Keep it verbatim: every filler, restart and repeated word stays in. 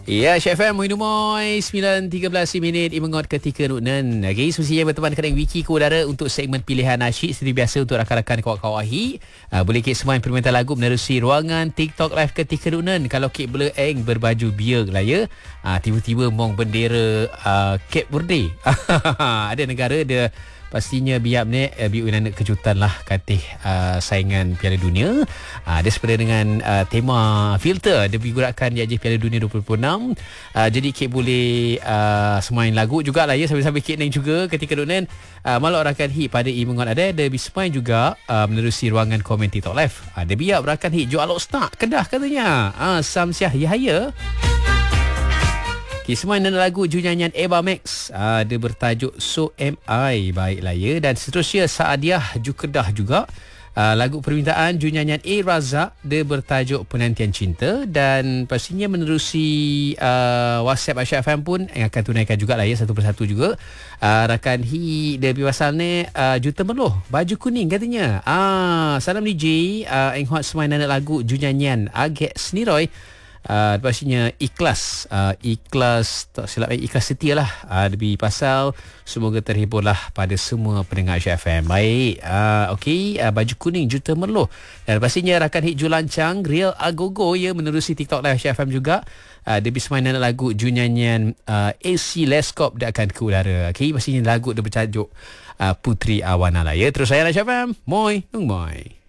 Ya, Chef M, Muhyiddin Moy, sembilan tiga belas minit imengot ketika Nunan. Okay, semestinya berteman dengan Wiki ke udara untuk segmen pilihan nasyid. Seperti biasa untuk rakan-rakan kawan-kawan ahi. Uh, boleh kek semua permintaan lagu menerusi ruangan TikTok Live ketika Nunan. Kalau kek bela eng berbaju biar lah ya. Uh, tiba-tiba mong bendera uh, Cape Verde. Ada negara, ada pastinya biar ni uh, biar nak kejutan lah katih uh, saingan Piala Dunia. Uh, dia sepada dengan uh, tema filter dia digurakan di J Piala Dunia dua ribu enam. Uh, jadi kek boleh uh, semain lagu jugalah ya, sambil-sambil kek neng juga ketika Nunan. Uh, malah rakan hit pada imengot ada ada bismain juga uh, menerusi ruangan komen TikTok Live. Uh, dia biar berakan hit jual alok start Kedah katanya. Ah uh, Samsiah Yahaya. Okay, semua dengan lagu nyanyian Eva Max. Uh, dia bertajuk So Am I. Baiklah ya. Dan seterusnya Saadiah Jukedah juga. Uh, lagu permintaan nyanyian A Razak. Dia bertajuk Penantian Cinta. Dan pastinya menerusi uh, WhatsApp Aisyah F M pun yang akan tunaikan jugalah ya, satu persatu juga. Uh, rakan Hi dia pergi pasal ni uh, Juta Meloh baju kuning katanya. Ah, salam D J. Uh, Enghot semua dengan lagu nyanyian Agek Sniroy. Uh, pastinya ikhlas uh, ikhlas tak silap eh, ikhlas setia lah uh, lebih pasal semoga terhiburlah pada semua pendengar Aisyah F M. Baik, uh, okey, uh, baju kuning Juta Merloh. Dan pastinya rakan hit Ju Lancang Real Agogo ya, menerusi TikTok Live Aisyah F M juga. Uh, dia bisa mainan lagu Ju nyanyian uh, A C Leskop dia akan ke udara. Okey, pastinya lagu dia bertajuk uh, Putri Awana lah ya. Terus saya Aisyah F M, Moy Nung Moy.